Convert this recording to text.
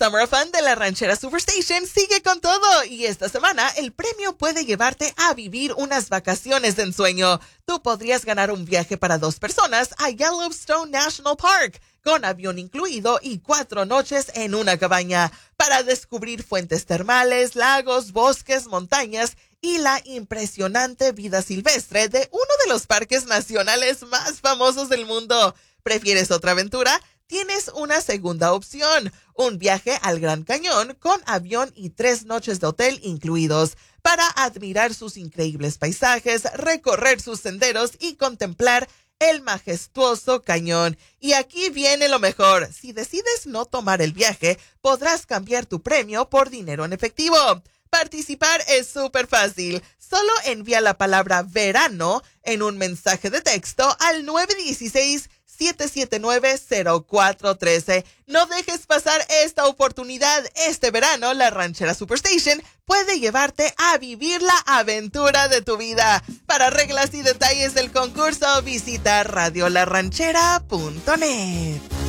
Summer of Fun de la Ranchera Superstation sigue con todo y esta semana el premio puede llevarte a vivir unas vacaciones de ensueño. Tú podrías ganar un viaje para 2 personas a Yellowstone National Park con avión incluido y 4 noches en una cabaña para descubrir fuentes termales, lagos, bosques, montañas y la impresionante vida silvestre de uno de los parques nacionales más famosos del mundo. ¿Prefieres otra aventura? Tienes una segunda opción, un viaje al Gran Cañón con avión y 3 noches de hotel incluidos para admirar sus increíbles paisajes, recorrer sus senderos y contemplar el majestuoso cañón. Y aquí viene lo mejor. Si decides no tomar el viaje, podrás cambiar tu premio por dinero en efectivo. Participar es súper fácil. Solo envía la palabra verano en un mensaje de texto al 916-779-0413. No dejes pasar esta oportunidad. Este verano, la Ranchera Superstation puede llevarte a vivir la aventura de tu vida. Para reglas y detalles del concurso, visita radiolaranchera.net.